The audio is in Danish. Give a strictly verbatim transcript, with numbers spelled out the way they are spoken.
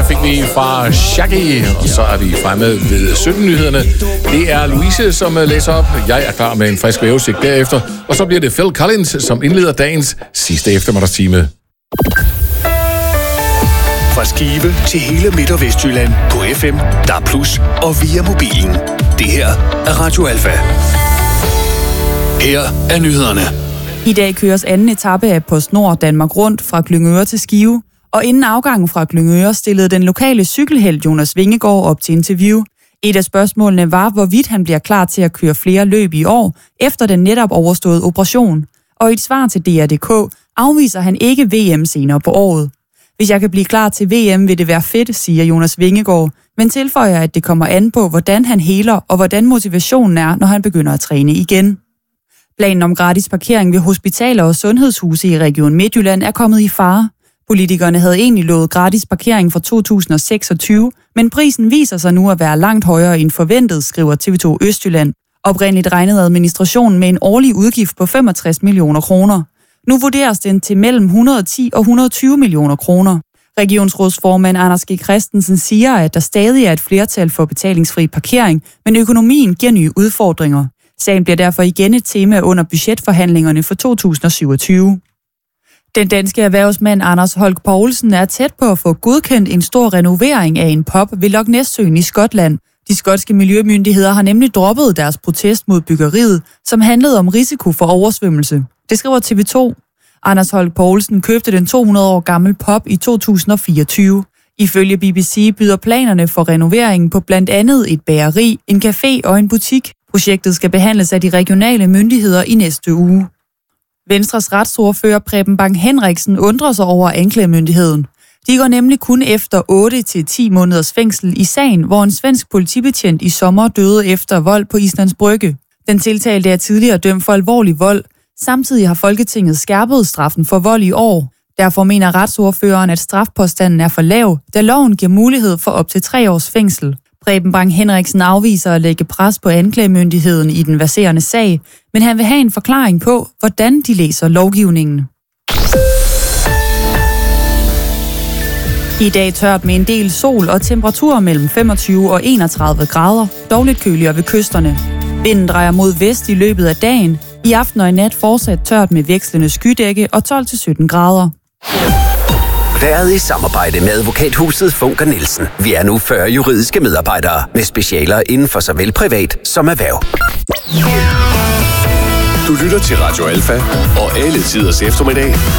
der fik vi fra Shaggy, og så er vi fremme ved sytten-nyhederne. Det er Louise, som læser op. Jeg er klar med en frisk vejrudsigt derefter. Og så bliver det Phil Collins, som indleder dagens sidste eftermiddagstime. Fra Skive til hele Midt- og Vestjylland på F M, D A B plus, og via mobilen. Det her er Radio Alfa. Her er nyhederne. I dag køres anden etape af PostNord Danmark rundt fra Glyngøre til Skive. Og inden afgangen fra Glyngøre stillede den lokale cykelhelt Jonas Vingegaard op til interview. Et af spørgsmålene var, hvorvidt han bliver klar til at køre flere løb i år, efter den netop overståede operation. Og i et svar til D R punktum D K afviser han ikke V M senere på året. Hvis jeg kan blive klar til V M, vil det være fedt, siger Jonas Vingegaard, men tilføjer, at det kommer an på, hvordan han heler og hvordan motivationen er, når han begynder at træne igen. Planen om gratis parkering ved hospitaler og sundhedshuse i Region Midtjylland er kommet i fare. Politikerne havde egentlig lovet gratis parkering for to tusind seksogtyve, men prisen viser sig nu at være langt højere end forventet, skriver T V to Østjylland. Oprindeligt regnede administrationen med en årlig udgift på femogtres millioner kroner. Nu vurderes den til mellem et hundrede og ti og et hundrede og tyve millioner kroner. Regionsrådsformand Anders G. Christensen siger, at der stadig er et flertal for betalingsfri parkering, men økonomien giver nye udfordringer. Sagen bliver derfor igen et tema under budgetforhandlingerne for to tusind syvogtyve. Den danske erhvervsmand Anders Holk Poulsen er tæt på at få godkendt en stor renovering af en pub ved Loch Ness-søen i Skotland. De skotske miljømyndigheder har nemlig droppet deres protest mod byggeriet, som handlede om risiko for oversvømmelse. Det skriver T V to. Anders Holk Poulsen købte den to hundrede år gamle pub i to tusind fireogtyve. Ifølge B B C byder planerne for renoveringen på blandt andet et bageri, en café og en butik. Projektet skal behandles af de regionale myndigheder i næste uge. Venstres retsordfører Preben Bang Henriksen undrer sig over anklagemyndigheden. De går nemlig kun efter otte til ti måneders fængsel i sagen, hvor en svensk politibetjent i sommer døde efter vold på Islands Brygge. Den tiltalte er tidligere dømt for alvorlig vold. Samtidig har Folketinget skærpet straffen for vold i år. Derfor mener retsordføreren, at strafpåstanden er for lav, da loven giver mulighed for op til tre års fængsel. Preben Bang Henriksen afviser at lægge pres på anklagemyndigheden i den verserende sag, men han vil have en forklaring på, hvordan de læser lovgivningen. I dag tørt med en del sol og temperaturer mellem femogtyve og enogtredive grader, dog lidt køligere ved kysterne. Vinden drejer mod vest i løbet af dagen. I aften og i nat fortsat tørt med vekslende skydække og tolv til sytten grader. Været i samarbejde med advokathuset Funker Nielsen. Vi er nu fyrre juridiske medarbejdere med specialer inden for såvel privat som erhverv. Du lytter til Radio Alfa og alle tiders eftermiddag